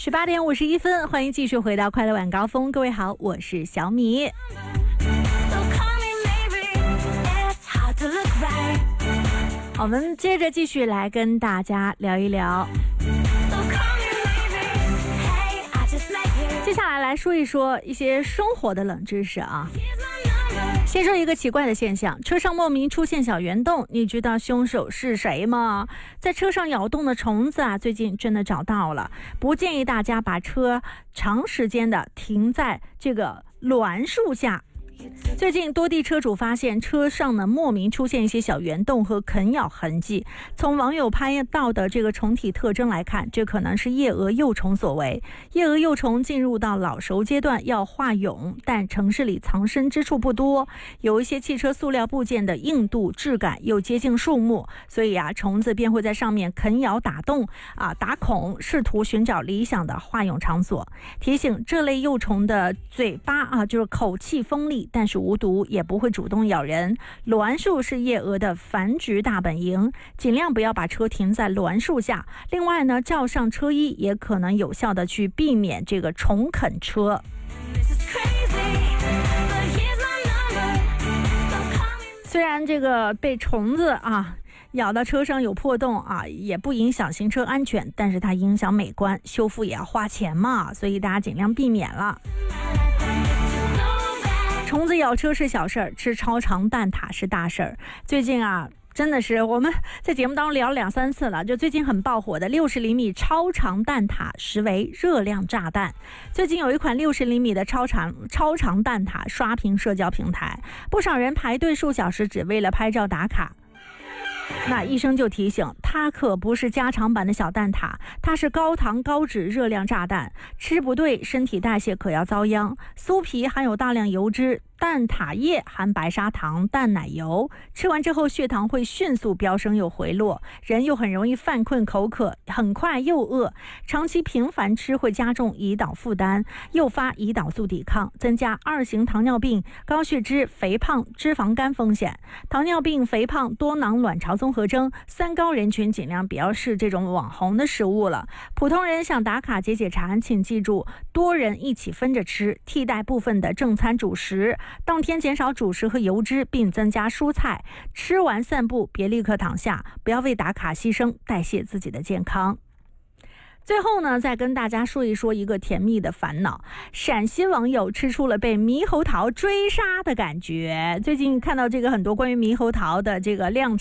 18:51，欢迎继续回到快乐晚高峰。各位好，我是小米。我们接着继续来跟大家聊一聊。接下来说一说一些生活的冷知识啊。先说一个奇怪的现象，车上莫名出现小圆洞，你知道凶手是谁吗？在车上咬动的虫子啊，最近真的找到了。不建议大家把车长时间的停在这个栾树下。最近多地车主发现车上呢莫名出现一些小圆洞和啃咬痕迹，从网友拍到的这个虫体特征来看，这可能是夜蛾幼虫所为。夜蛾幼虫进入到老熟阶段要化蛹，但城市里藏身之处不多，有一些汽车塑料部件的硬度质感又接近树木，所以虫子便会在上面啃咬打洞打孔，试图寻找理想的化蛹场所。提醒这类幼虫的嘴巴就是口气锋利，但是无毒，也不会主动咬人。栾树是夜蛾的繁殖大本营，尽量不要把车停在栾树下。另外呢，罩上车衣也可能有效的去避免这个虫啃车。虽然这个被虫子咬到车上有破洞也不影响行车安全，但是它影响美观，修复也要花钱嘛，所以大家尽量避免了。虫子咬车是小事儿，吃超长蛋挞是大事儿。最近真的是我们在节目当中聊了2、3次了，就最近很爆火的60厘米超长蛋挞实为热量炸弹。最近有一款60厘米的超长蛋挞刷屏社交平台，不少人排队数小时只为了拍照打卡。那医生就提醒，它可不是加长版的小蛋挞，它是高糖高脂热量炸弹，吃不对身体代谢可要遭殃。酥皮含有大量油脂，蛋挞液含白砂糖、淡奶油，吃完之后血糖会迅速飙升又回落，人又很容易犯困口渴，很快又饿。长期频繁吃会加重胰岛负担，诱发胰岛素抵抗，增加2型糖尿病、高血脂、肥胖、脂肪肝风险。糖尿病、肥胖、多囊卵巢综合征3高人群尽量不要试这种网红的食物了。普通人想打卡解馋，请记住多人一起分着吃，替代部分的正餐主食，当天减少主食和油脂，并增加蔬菜。吃完散步，别立刻躺下，不要为打卡牺牲代谢自己的健康。最后呢，再跟大家说一说一个甜蜜的烦恼。陕西网友吃出了被猕猴桃追杀的感觉。最近看到这个很多关于猕猴桃的这个量